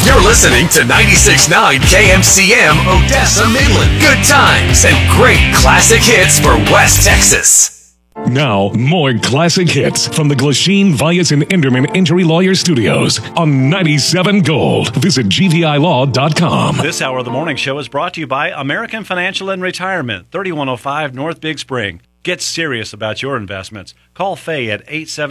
You're listening to 96.9 KMCM Odessa Midland. Good times and great classic hits for West Texas. Now, more classic hits from the Glasheen, Vyas, and Enderman Injury Lawyer Studios on 97 Gold. Visit gvilaw.com. This hour of the morning show is brought to you by American Financial and Retirement, 3105 North Big Spring. Get serious about your investments. Call Faye at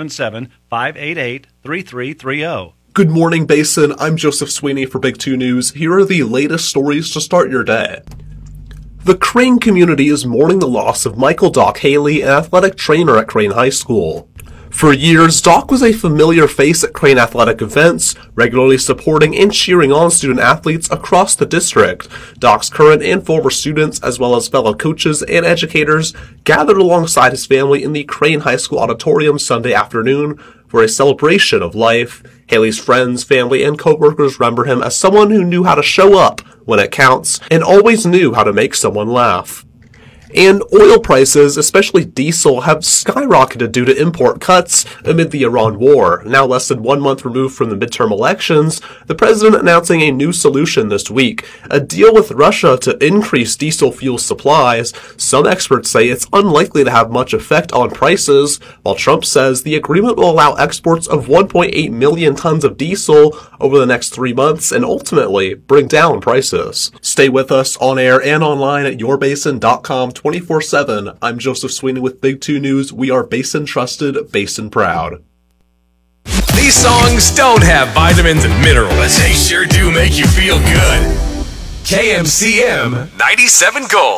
877-588-3330. Good morning, Basin. I'm Joseph Sweeney for Big 2 News. Here are the latest stories to start your day. The Crane community is mourning the loss of Michael Doc Haley, an athletic trainer at Crane High School. For years, Doc was a familiar face at Crane athletic events, regularly supporting and cheering on student athletes across the district. Doc's current and former students, as well as fellow coaches and educators, gathered alongside his family in the Crane High School auditorium Sunday afternoon for a celebration of life. Haley's friends, family, and coworkers remember him as someone who knew how to show up when it counts and always knew how to make someone laugh. And oil prices, especially diesel, have skyrocketed due to import cuts amid the Iran war. Now less than 1 month removed from the midterm elections, the president announcing a new solution this week, a deal with Russia to increase diesel fuel supplies. Some experts say it's unlikely to have much effect on prices, while Trump says the agreement will allow exports of 1.8 million tons of diesel over the next 3 months and ultimately bring down prices. Stay with us on air and online at yourbasin.com 24/7. I'm Joseph Sweeney with Big 2 News. We are Basin trusted, Basin proud. These songs don't have vitamins and minerals, but they sure do make you feel good. KMCM 97 Gold.